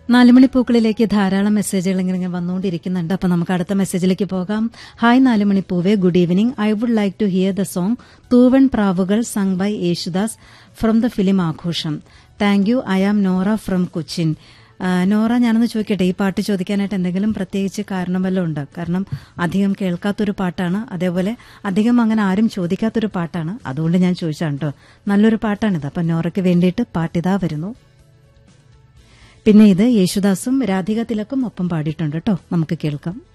നാലുമണിപ്പൂക്കളിലേക്ക് ധാരാളം മെസ്സേജുകൾ ഇങ്ങനെ വന്നുകൊണ്ടിരിക്കുന്നുണ്ട്. അപ്പൊ നമുക്ക് അടുത്ത മെസ്സേജിലേക്ക് പോകാം. Hi നാലുമണിപ്പൂവേ, good evening. I would like to here the song തൂവൺ പ്രാവുകൾ sung by Yesudas from the film ആഘോഷം. Thank you. I am Nora from Cochin. Nora, ഞാനൊന്ന് ചോദിക്കട്ടെ, ഈ പാട്ട് ചോദിക്കാനായിട്ട് എന്തെങ്കിലും പ്രത്യേകിച്ച് കാരണം വല്ലതും ഉണ്ട്? കാരണം അധികം കേൾക്കാത്തൊരു പാട്ടാണ്, അതേപോലെ അധികം അങ്ങനെ ആരും ചോദിക്കാത്തൊരു പാട്ടാണ്. അതുകൊണ്ട് ഞാൻ ചോദിച്ചാണ് കേട്ടോ. നല്ലൊരു പാട്ടാണിത്. അപ്പൊ നോറയ്ക്ക് വേണ്ടിയിട്ട് പാട്ടിതാ വരുന്നു. പിന്നെ ഇത് യേശുദാസും രാധിക തിലക്കും ഒപ്പം പാടിയിട്ടുണ്ട് കേട്ടോ. നമുക്ക് കേൾക്കാം.